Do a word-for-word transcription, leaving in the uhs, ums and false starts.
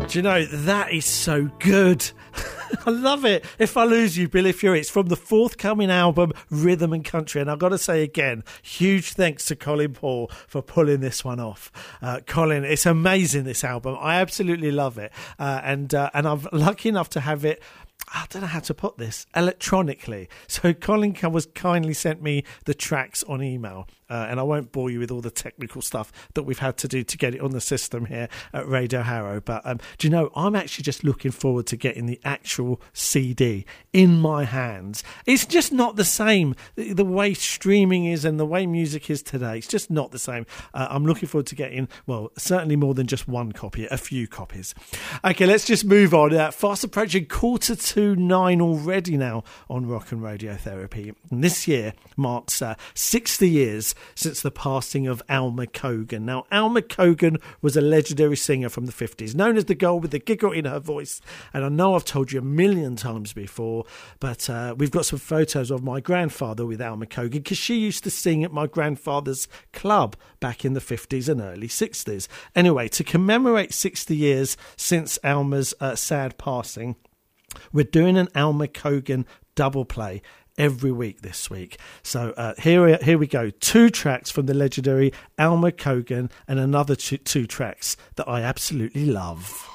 Do you know, that is so good. I love it. If I Lose You, Billy Fury. It's from the forthcoming album, Rhythm and Country. And I've got to say again, huge thanks to Colin Paul for pulling this one off. Uh, Colin, it's amazing, this album. I absolutely love it. Uh, and, uh, and I'm lucky enough to have it, I don't know how to put this, electronically. So Colin was kindly sent me the tracks on email. Uh, and I won't bore you with all the technical stuff that we've had to do to get it on the system here at Radio Harrow. But um, do you know, I'm actually just looking forward to getting the actual C D in my hands. It's just not the same. The, the way streaming is and the way music is today, it's just not the same. Uh, I'm looking forward to getting, well, certainly more than just one copy, a few copies. Okay, let's just move on. Uh, fast approaching quarter to nine already now on Rock and Radiotherapy. And this year marks uh, sixty years since the passing of Alma Cogan. Now, Alma Cogan was a legendary singer from the fifties, known as the girl with the giggle in her voice. And I know I've told you a million times before, but uh, we've got some photos of my grandfather with Alma Cogan, because she used to sing at my grandfather's club back in the fifties and early sixties. Anyway, to commemorate sixty years since Alma's uh, sad passing, we're doing an Alma Cogan double play every week this week. So uh, here, here we go. Two tracks from the legendary Alma Cogan and another two, two tracks that I absolutely love.